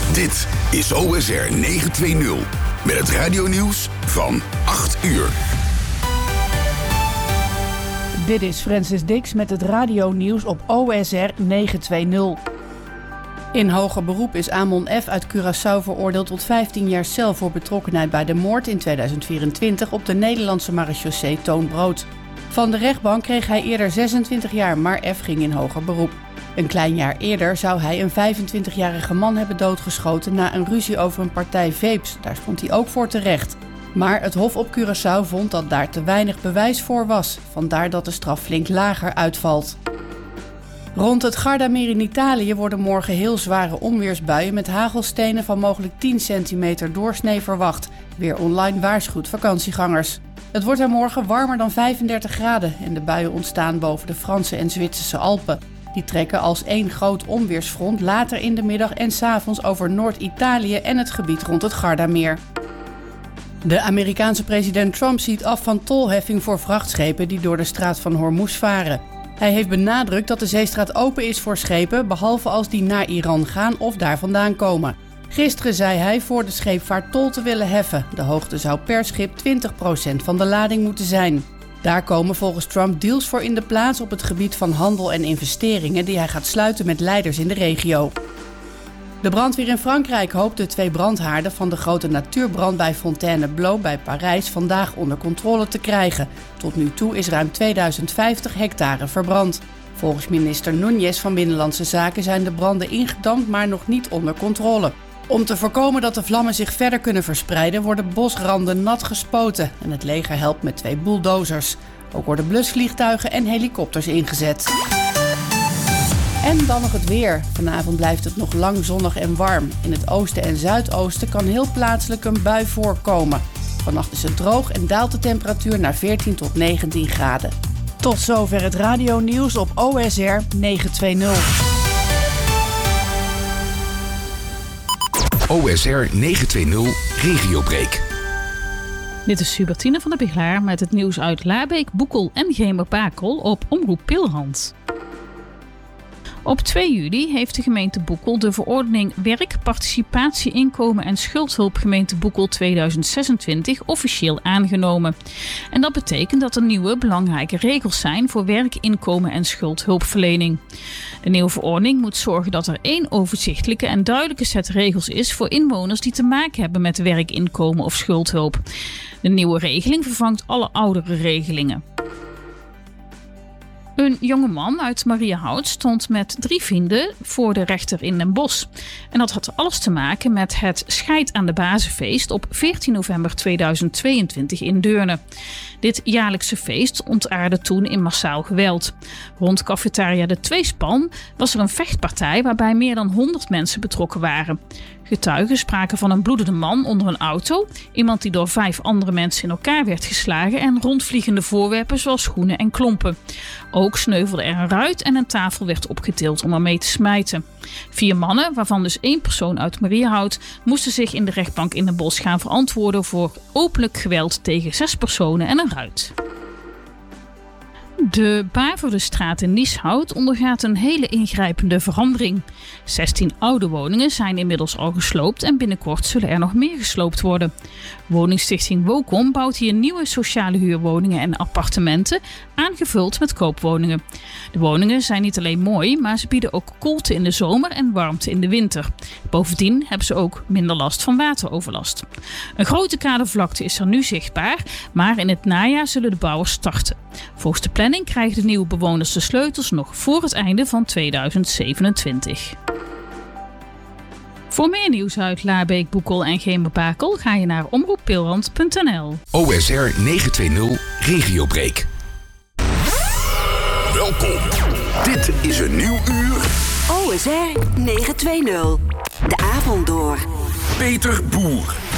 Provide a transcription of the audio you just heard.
Dit is OSR 920 met het radionieuws van 8 uur. Dit is Francis Dix met het radionieuws op OSR 920. In hoger beroep is Amon F. uit Curaçao veroordeeld tot 15 jaar cel voor betrokkenheid bij de moord in 2024 op de Nederlandse marechaussee Toon Brood. Van de rechtbank kreeg hij eerder 26 jaar, maar F. ging in hoger beroep. Een klein jaar eerder zou hij een 25-jarige man hebben doodgeschoten na een ruzie over een partij vapes. Daar stond hij ook voor terecht. Maar het Hof op Curaçao vond dat daar te weinig bewijs voor was. Vandaar dat de straf flink lager uitvalt. Rond het Gardameer in Italië worden morgen heel zware onweersbuien met hagelstenen van mogelijk 10 centimeter doorsnee verwacht. Weer online waarschuwt vakantiegangers. Het wordt er morgen warmer dan 35 graden en de buien ontstaan boven de Franse en Zwitserse Alpen. Die trekken als één groot onweersfront later in de middag en 's avonds over Noord-Italië en het gebied rond het Gardameer. De Amerikaanse president Trump ziet af van tolheffing voor vrachtschepen die door de straat van Hormuz varen. Hij heeft benadrukt dat de zeestraat open is voor schepen, behalve als die naar Iran gaan of daar vandaan komen. Gisteren zei hij voor de scheepvaart tol te willen heffen. De hoogte zou per schip 20% van de lading moeten zijn. Daar komen volgens Trump deals voor in de plaats op het gebied van handel en investeringen die hij gaat sluiten met leiders in de regio. De brandweer in Frankrijk hoopt de 2 brandhaarden van de grote natuurbrand bij Fontainebleau bij Parijs vandaag onder controle te krijgen. Tot nu toe is ruim 2050 hectare verbrand. Volgens minister Núñez van Binnenlandse Zaken zijn de branden ingedampt, maar nog niet onder controle. Om te voorkomen dat de vlammen zich verder kunnen verspreiden, worden bosranden nat gespoten en het leger helpt met 2 bulldozers. Ook worden blusvliegtuigen en helikopters ingezet. En dan nog het weer. Vanavond blijft het nog lang zonnig en warm. In het oosten en zuidoosten kan heel plaatselijk een bui voorkomen. Vannacht is het droog en daalt de temperatuur naar 14 tot 19 graden. Tot zover het radionieuws op OSR 920. OSR 920 Regiobreak. Dit is Hubertine van der Biglaar met het nieuws uit Laarbeek, Boekel en Gemer-Bakel op Omroep Pilhand. Op 2 juli heeft de gemeente Boekel de verordening Werk, Participatie, Inkomen en Schuldhulp gemeente Boekel 2026 officieel aangenomen. En dat betekent dat er nieuwe belangrijke regels zijn voor werk, inkomen en schuldhulpverlening. De nieuwe verordening moet zorgen dat er 1 overzichtelijke en duidelijke set regels is voor inwoners die te maken hebben met werk, inkomen of schuldhulp. De nieuwe regeling vervangt alle oudere regelingen. Een jonge man uit Mariahout stond met 3 vrienden voor de rechter in Den Bosch. En dat had alles te maken met het Scheid aan de Bazenfeest op 14 november 2022 in Deurne. Dit jaarlijkse feest ontaardde toen in massaal geweld. Rond cafetaria De Tweespan was er een vechtpartij waarbij meer dan 100 mensen betrokken waren. Getuigen spraken van een bloedende man onder een auto, iemand die door 5 andere mensen in elkaar werd geslagen en rondvliegende voorwerpen zoals schoenen en klompen. Ook sneuvelde er een ruit en een tafel werd opgetild om ermee te smijten. 4 mannen, waarvan dus 1 persoon uit Mariahout, moesten zich in de rechtbank in Den Bosch gaan verantwoorden voor openlijk geweld tegen 6 personen en een ruit. De Baverdestraat in Lieshout ondergaat een hele ingrijpende verandering. 16 oude woningen zijn inmiddels al gesloopt en binnenkort zullen er nog meer gesloopt worden. Woningstichting Wokom bouwt hier nieuwe sociale huurwoningen en appartementen, aangevuld met koopwoningen. De woningen zijn niet alleen mooi, maar ze bieden ook koelte in de zomer en warmte in de winter. Bovendien hebben ze ook minder last van wateroverlast. Een grote kadervlakte is er nu zichtbaar, maar in het najaar zullen de bouwers starten. Volgens de planning krijgen de nieuwe bewoners de sleutels nog voor het einde van 2027. Voor meer nieuws uit Laarbeek, Boekel en Gemer-Bakel ga je naar omroeppilhand.nl. OSR 920 Regiobreak. Welkom. Dit is een nieuw uur. OSR 920. De avond door. Peter Boer.